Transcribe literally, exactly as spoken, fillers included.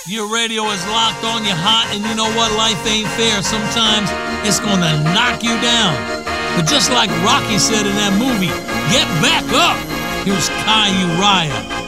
Your radio is locked on, you're hot, and you know what? Life ain't fair. Sometimes it's gonna knock you down. But just like Rocky said in that movie, get back up. Here's Kai Uriah.